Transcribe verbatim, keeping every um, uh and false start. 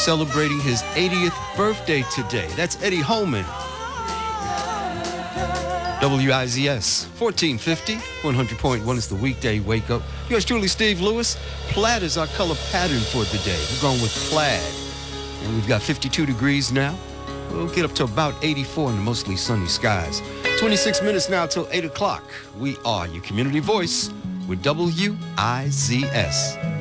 celebrating his eightieth birthday today. That's Eddie Holman. W I Z S, fourteen fifty, one hundred point one is the weekday wake up. Yours truly, Steve Lewis. Plaid is our color pattern for the day. We're going with plaid. And we've got fifty-two degrees now. We'll get up to about eighty-four in the mostly sunny skies. twenty-six minutes now till eight o'clock. We are your community voice with W I Z S.